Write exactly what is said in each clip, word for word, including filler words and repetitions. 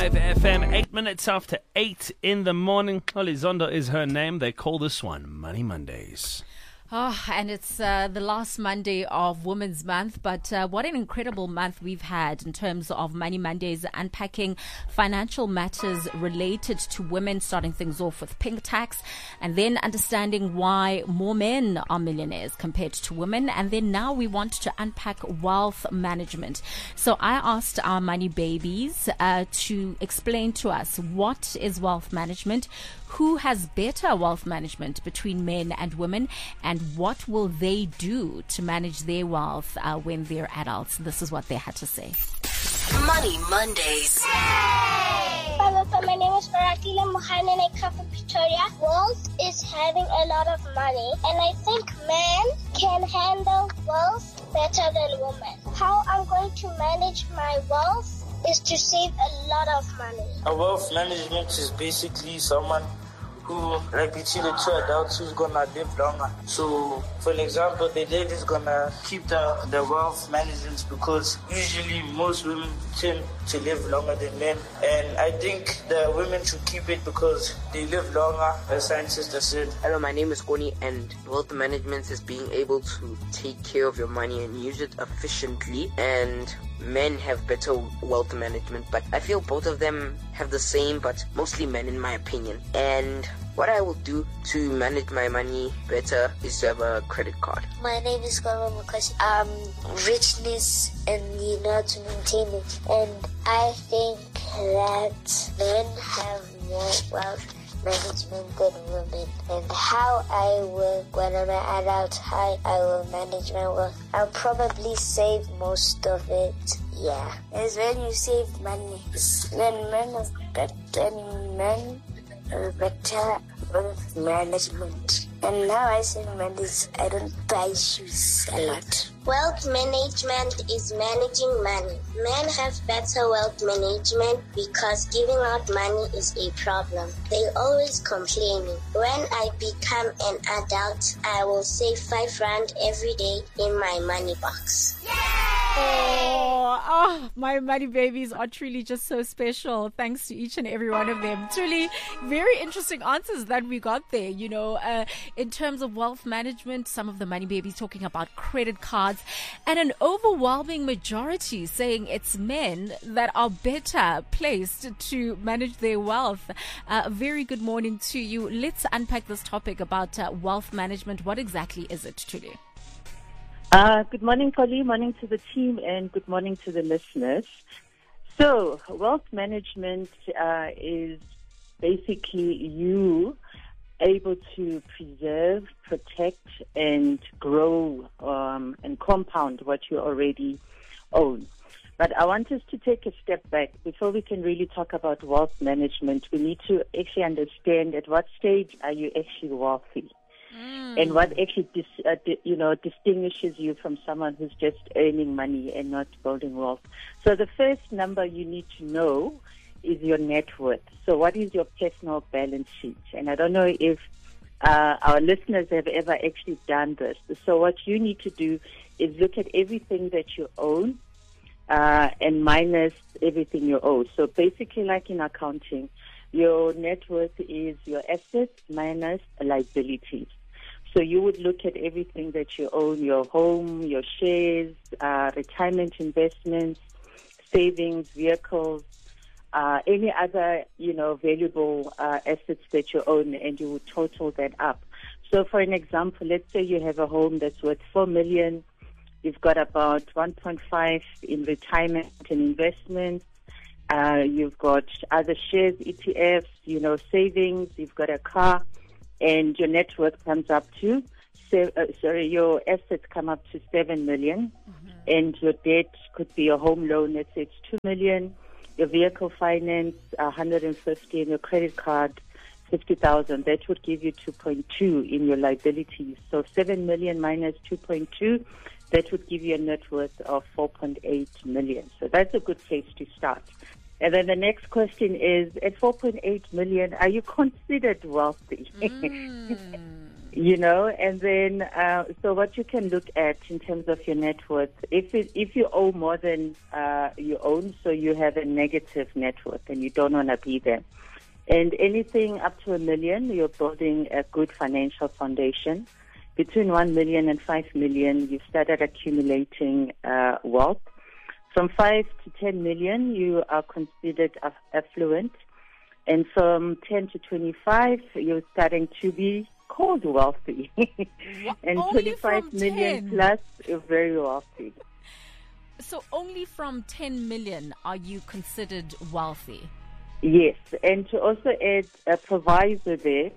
five F M, eight minutes after eight in the morning. Olizondo is her name. They call this one Money Mondays. Oh, and it's uh, the last Monday of Women's Month, but uh, what an incredible month we've had in terms of Money Mondays, unpacking financial matters related to women, starting things off with pink tax, and then understanding why more men are millionaires compared to women, and then now we want to unpack wealth management. So I asked our money babies uh, to explain to us what is wealth management, who has better wealth management between men and women, and what will they do to manage their wealth uh, when they're adults. This is what they had to say. Money Mondays. Hello, my name is Faratila Mohan and I come from Pretoria. Wealth is having a lot of money, and I think men can handle wealth better than women. How I'm going to manage my wealth is to save a lot of money. A wealth management is basically someone who, like between the two adults, who's gonna live longer. So, for example, the lady is gonna keep the, the wealth management because usually most women tend to live longer than men. And I think the women should keep it because they live longer, as scientists have said. Hello, my name is Koni, and wealth management is being able to take care of your money and use it efficiently. And men have better wealth management, but I feel both of them have the same, but mostly men in my opinion. And what I will do to manage my money better is to have a credit card. My name is Goro because um richness and you know to maintain it. And I think that men have more wealth management than women. And how I will, when I'm an adult, how I will manage my wealth, I'll probably save most of it. Yeah. It's when you save money. It's when men have better, men have better wealth management. And now I save money, I don't buy shoes a lot. Wealth management is managing money. Men have better wealth management because giving out money is a problem. They always complaining. When I become an adult, I will save five rand every day in my money box. Oh, oh, my money babies are truly just so special. Thanks to each and every one of them. Truly very interesting answers that we got there. You know, uh, in terms of wealth management, some of the money babies talking about credit cards, and an overwhelming majority saying it's men that are better placed to manage their wealth. Uh, a very good morning to you. Let's unpack this topic about uh, wealth management. What exactly is it today? Uh, good morning, Polly. Morning to the team, and good morning to the listeners. So, wealth management uh, is basically you able to preserve, protect, and grow um, and compound what you already own. But I want us to take a step back. Before we can really talk about wealth management, we need to actually understand at what stage are you actually wealthy. Mm. And what actually, dis, uh, di, you know, distinguishes you from someone who's just earning money and not building wealth. So the first number you need to know is your net worth. So what is your personal balance sheet? And I don't know if uh, our listeners have ever actually done this. So what you need to do is look at everything that you own uh, and minus everything you owe. So basically, like in accounting, your net worth is your assets minus liabilities. So you would look at everything that you own, your home, your shares, uh, retirement investments, savings, vehicles, uh, any other, you know, valuable uh, assets that you own, and you would total that up. So for an example, let's say you have a home that's worth four million dollars. You've got about one point five in retirement and investments. Uh, you've got other shares, E T Fs, you know, savings. You've got a car. And your net worth comes up to, uh, sorry, your assets come up to seven million, mm-hmm. and your debt could be a home loan. Let's say it's two million. Your vehicle finance, one hundred fifty, and your credit card, fifty thousand. That would give you two point two in your liabilities. So seven million minus two point two, that would give you a net worth of four point eight million. So that's a good place to start. And then the next question is, at four point eight million, are you considered wealthy? Mm. You know, and then, uh, so what you can look at in terms of your net worth, if it, if you owe more than uh, you own, so you have a negative net worth and you don't want to be there. And anything up to a million, you're building a good financial foundation. Between one million and five million, you started accumulating uh, wealth. From five to ten million, you are considered aff- affluent. And from ten to twenty-five, you're starting to be called wealthy. And Only twenty-five from million ten? plus, you're very wealthy. So only from ten million are you considered wealthy? Yes, and to also add a proviso there,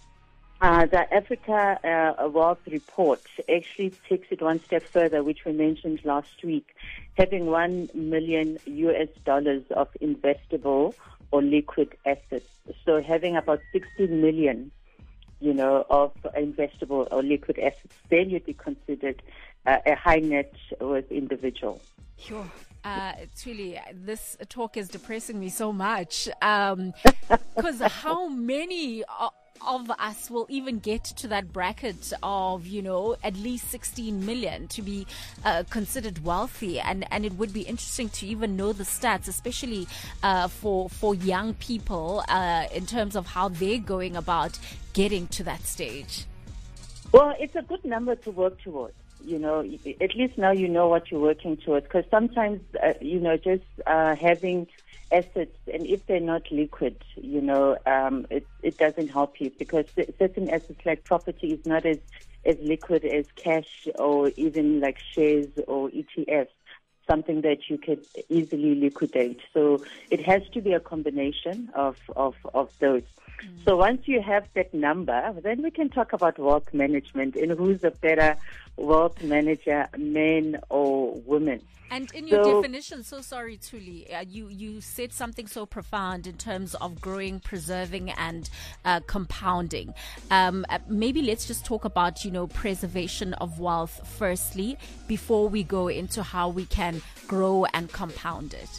uh, the Africa uh, Wealth Report actually takes it one step further, which we mentioned last week, having one million U S dollars of investable or liquid assets. So having about sixteen million, you know, of investable or liquid assets, then you'd be considered uh, a high net worth individual. Sure. Uh, it's really, this talk is depressing me so much. Um, because how many o- of us will even get to that bracket of, you know, at least sixteen million to be uh, considered wealthy? And, and it would be interesting to even know the stats, especially uh, for, for young people uh, in terms of how they're going about getting to that stage. Well, it's a good number to work towards. You know, at least now you know what you're working towards. Because sometimes, uh, you know, just uh, having assets, and if they're not liquid, you know, um, it, it doesn't help you, because certain assets like property is not as, as liquid as cash or even like shares or E T Fs, something that you could easily liquidate. So it has to be a combination of, of, of those. Mm. So once you have that number, then we can talk about wealth management and who's a better wealth manager, men or women. And in your So- definition, so sorry, Thuli, uh, you, you said something so profound in terms of growing, preserving, and uh, compounding. Um, uh, maybe let's just talk about, you know, preservation of wealth firstly, before we go into how we can grow and compound it.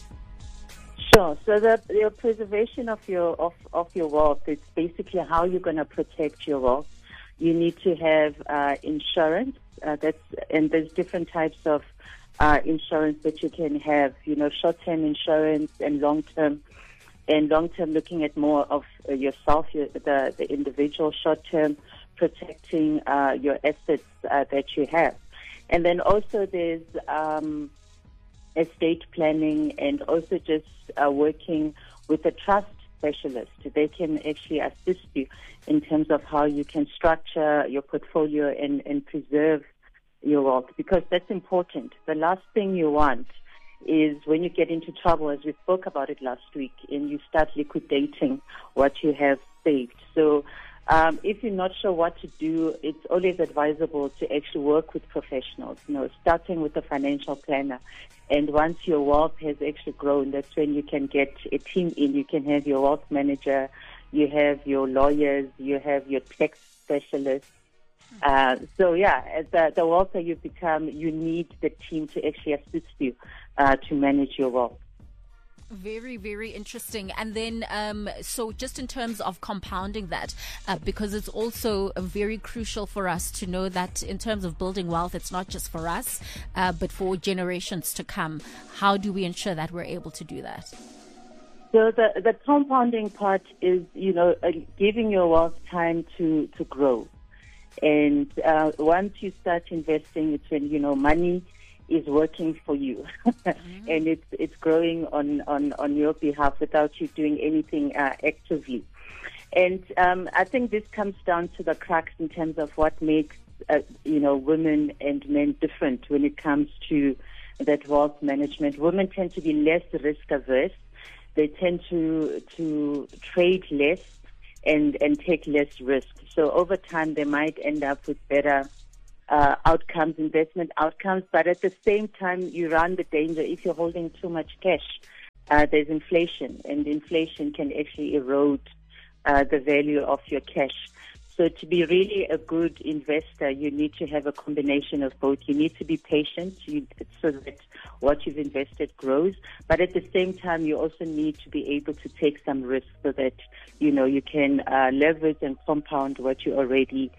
Sure. So the your preservation of your of, of your wealth, it's basically how you're going to protect your wealth. You need to have uh, insurance. Uh, that's and there's different types of uh, insurance that you can have. You know, short-term insurance and long-term. And long-term, looking at more of uh, yourself, your, the the individual. Short-term, protecting uh, your assets uh, that you have. And then also there's um, estate planning, and also just uh, working with a trust specialist. They can actually assist you in terms of how you can structure your portfolio and, and preserve your wealth, because that's important. The last thing you want is when you get into trouble, as we spoke about it last week, and you start liquidating what you have saved. So Um, if you're not sure what to do, it's always advisable to actually work with professionals, you know, starting with a financial planner. And once your wealth has actually grown, that's when you can get a team in. You can have your wealth manager, you have your lawyers, you have your tax specialists. Uh, so, yeah, as the, the wealthier you become, you need the team to actually assist you uh, to manage your wealth. Very, very interesting. And then, um, so just in terms of compounding that, uh, because it's also uh, very crucial for us to know that in terms of building wealth, it's not just for us, uh, but for generations to come. How do we ensure that we're able to do that? So the, the compounding part is, you know, uh, giving your wealth time to, to grow. And uh, once you start investing, it's when, you know, money is working for you mm-hmm. and it's it's growing on, on, on your behalf without you doing anything uh, actively. And um, I think this comes down to the crux in terms of what makes uh, you know women and men different when it comes to that wealth management. Women tend to be less risk averse. They tend to to trade less and and take less risk. So over time they might end up with better Uh, outcomes, investment outcomes, but at the same time, you run the danger if you're holding too much cash. Uh, there's inflation, and inflation can actually erode uh, the value of your cash. So to be really a good investor, you need to have a combination of both. You need to be patient you, so that what you've invested grows, but at the same time, you also need to be able to take some risk so that, you know, you can uh, leverage and compound what you already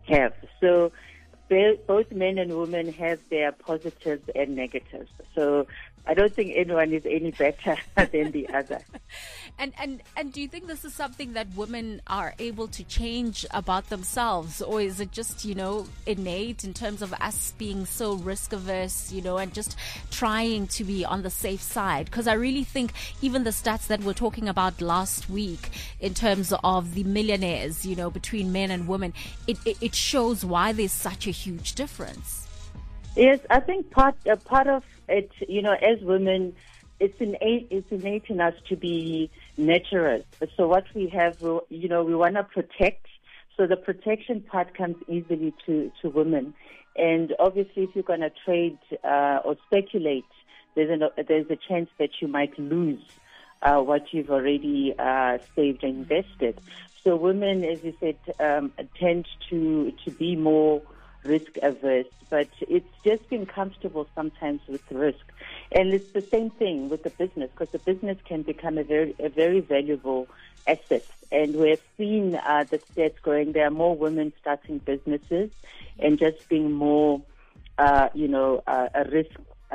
have. So be- both men and women have their positives and negatives. So I don't think anyone is any better than the other. And, and and do you think this is something that women are able to change about themselves, or is it just, you know, innate in terms of us being so risk averse, you know, and just trying to be on the safe side? Because I really think even the stats that we're talking about last week in terms of the millionaires, you know, between men and women, it, it, it shows why there's such a huge difference. Yes, I think part uh, part of it, you know, as women, it's innate, it's innate in us to be nurturers. So what we have, you know, we want to protect. So the protection part comes easily to, to women. And obviously, if you're going to trade uh, or speculate, there's, an, there's a chance that you might lose uh, what you've already uh, saved and invested. So women, as you said, um, tend to, to be more risk averse, but it's just being comfortable sometimes with risk. And it's the same thing with the business, because the business can become a very, a very valuable asset. And we've seen uh, the stats growing. There are more women starting businesses and just being more, uh, you know, uh, a risk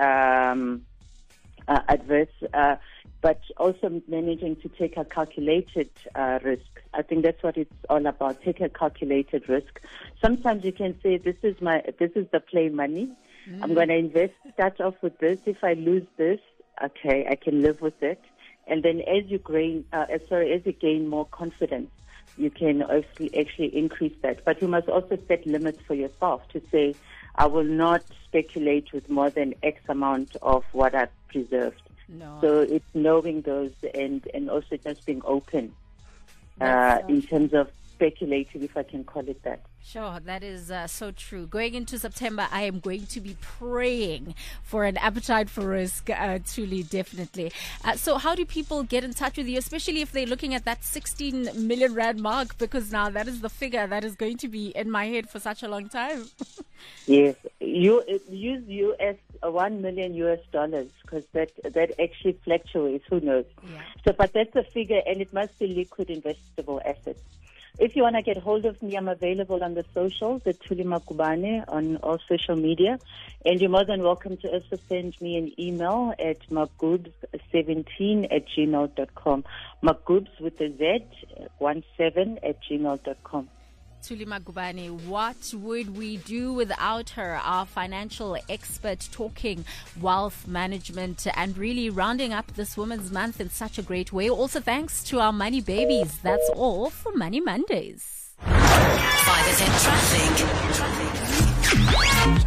um, uh, adverse, uh, but also managing to take a calculated uh, risk. I think that's what it's all about. Take a calculated risk. Sometimes you can say, "This is my, this is the play money. Mm. I'm going to invest. Start off with this. If I lose this, okay, I can live with it." And then, as you gain, uh, sorry, as you gain more confidence, you can actually actually increase that. But you must also set limits for yourself to say, "I will not speculate with more than X amount of what I've preserved." No. So it's knowing those and and also just being open. Uh, in terms of speculating, if I can call it that. Sure, that is uh, so true. Going into September, I am going to be praying for an appetite for risk, uh, truly, definitely. Uh, so how do people get in touch with you, especially if they're looking at that sixteen million rand mark? Because now that is the figure that is going to be in my head for such a long time. Yes, you use U S uh, one million U S dollars, because that that actually fluctuates. Who knows? Yeah. So, but that's a figure, and it must be liquid investable assets. If you want to get hold of me, I'm available on the socials at Thuli Makubane on all social media, and you're more than welcome to also send me an email at makubs seventeen at gmail dot com. Makubs with a Z, one seven at gmail dot com. Thuli Makubane, what would we do without her, our financial expert, talking wealth management and really rounding up this Women's Month in such a great way? Also, thanks to our money babies. That's all for Money Mondays. five S M traffic. traffic.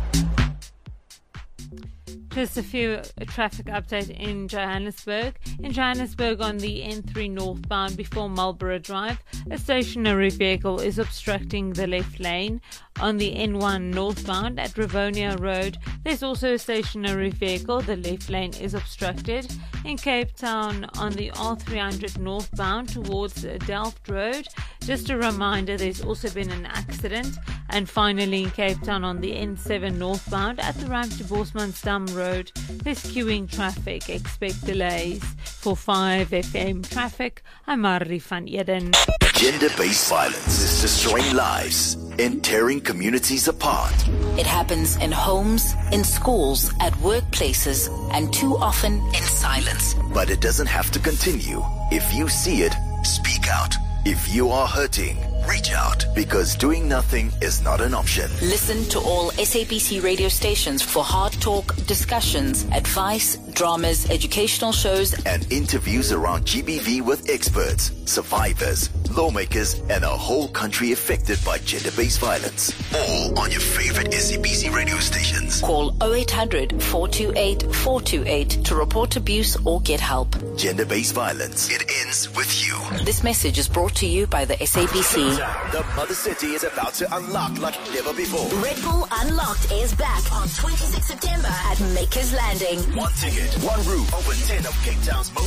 Just a few a traffic update in Johannesburg. In Johannesburg on the N three northbound before Marlborough Drive, a stationary vehicle is obstructing the left lane. On the N one northbound at Rivonia Road, there's also a stationary vehicle. The left lane is obstructed. In Cape Town on the R three hundred northbound towards Delft Road, just a reminder there's also been an accident. And finally in Cape Town on the N seven northbound at the ramp to Bosmansdam Road, there's queuing traffic. Expect delays. For five F M traffic, I'm Marie van Eden. Gender-based violence is destroying lives and tearing communities apart. It happens in homes, in schools, at workplaces, and too often in silence. But it doesn't have to continue. If you see it, speak out. If you are hurting, reach out, because doing nothing is not an option. Listen to all S A B C radio stations for hard talk, discussions, advice, dramas, educational shows, and interviews around G B V with experts, survivors, lawmakers, and a whole country affected by gender-based violence. All on your favorite S A B C radio stations. Call oh eight hundred, four two eight, four two eight to report abuse or get help. Gender-based violence. It ends with you. This message is brought to you by the S A B C. The Mother City is about to unlock like never before. Red Bull Unlocked is back on twenty-sixth September at Makers Landing. One ticket, one room, over ten of Cape Town's most